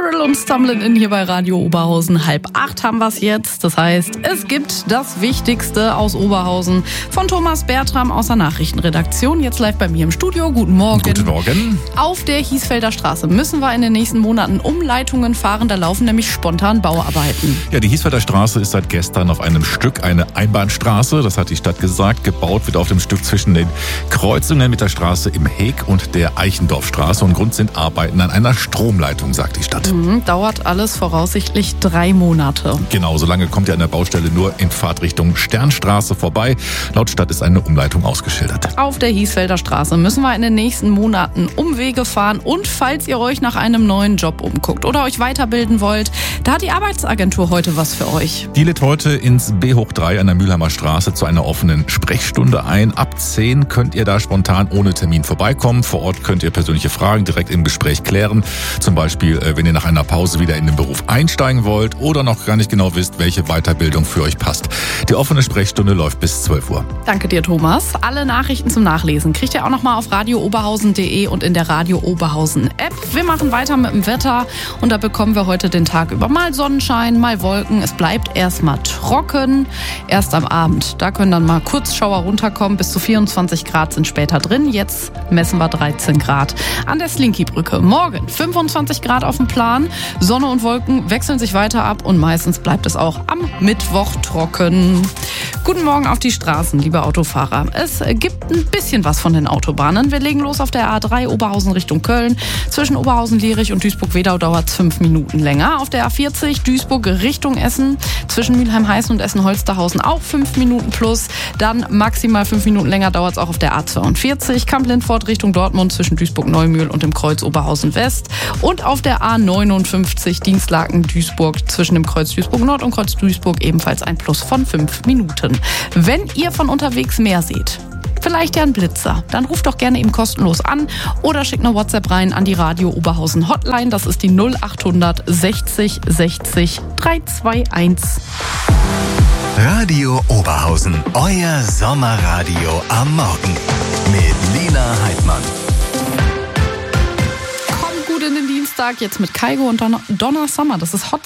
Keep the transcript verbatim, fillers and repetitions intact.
Cyril und Stumblin' In hier bei Radio Oberhausen. Halb acht haben wir es jetzt. Das heißt, es gibt das Wichtigste aus Oberhausen von Thomas Bertram aus der Nachrichtenredaktion. Jetzt live bei mir im Studio. Guten Morgen. Guten Morgen. Auf der Hiesfelder Straße müssen wir in den nächsten Monaten Umleitungen fahren. Da laufen nämlich spontan Bauarbeiten. Ja, die Hiesfelder Straße ist seit gestern auf einem Stück eine Einbahnstraße. Das hat die Stadt gesagt. Gebaut wird auf dem Stück zwischen den Kreuzungen mit der Straße im Heg und der Eichendorfstraße. Und Grund sind Arbeiten an einer Stromleitung, sagt die Stadt. Mhm, dauert alles voraussichtlich drei Monate. Genau, so lange kommt ihr an der Baustelle nur in Fahrtrichtung Sternstraße vorbei. Laut Stadt ist eine Umleitung ausgeschildert. Auf der Hiesfelder Straße müssen wir in den nächsten Monaten Umwege fahren. Und falls ihr euch nach einem neuen Job umguckt oder euch weiterbilden wollt, da hat die Arbeitsagentur heute was für euch. Die lädt heute ins B hoch drei an der Mülheimer Straße zu einer offenen Sprechstunde ein. Ab zehn könnt ihr da spontan ohne Termin vorbeikommen. Vor Ort könnt ihr persönliche Fragen direkt im Gespräch klären. Zum Beispiel, wenn ihr nach einer Pause wieder in den Beruf einsteigen wollt oder noch gar nicht genau wisst, welche Weiterbildung für euch passt. Die offene Sprechstunde läuft bis zwölf Uhr. Danke dir, Thomas. Alle Nachrichten zum Nachlesen kriegt ihr auch nochmal auf radio oberhausen punkt de und in der Radio Oberhausen App. Wir machen weiter mit dem Wetter und da bekommen wir heute den Tag über mal Sonnenschein, mal Wolken. Es bleibt erstmal trocken. Erst am Abend, da können dann mal Kurzschauer runterkommen. Bis zu vierundzwanzig Grad sind später drin. Jetzt messen wir dreizehn Grad an der Slinky-Brücke. Morgen fünfundzwanzig Grad auf dem Plan. Sonne und Wolken wechseln sich weiter ab und meistens bleibt es auch am Mittwoch trocken. Guten Morgen auf die Straßen, liebe Autofahrer. Es gibt ein bisschen was von den Autobahnen. Wir legen los auf der A drei Oberhausen Richtung Köln. Zwischen Oberhausen-Lierich und Duisburg-Wedau dauert es fünf Minuten länger. Auf der A vierzig Duisburg Richtung Essen. Zwischen Mülheim-Heißen und Essen-Holsterhausen auch fünf Minuten plus. Dann maximal fünf Minuten länger dauert es auch auf der A zweiundvierzig. Kamp-Lindfort Richtung Dortmund zwischen Duisburg-Neumühl und dem Kreuz Oberhausen West. Und auf der A neunundfünfzig Dienstlaken-Duisburg zwischen dem Kreuz Duisburg-Nord und Kreuz Duisburg ebenfalls ein Plus von fünf Minuten. Wenn ihr von unterwegs mehr seht, vielleicht ja ein Blitzer, dann ruft doch gerne eben kostenlos an oder schickt eine WhatsApp rein an die Radio Oberhausen Hotline. Das ist die null achthundert sechzig sechzig dreihunderteinundzwanzig. Radio Oberhausen, euer Sommerradio am Morgen mit Lina Heidmann. Kommt gut in den Dienstag, jetzt mit Kaigo und Donna, Donna Summer. Das ist Hot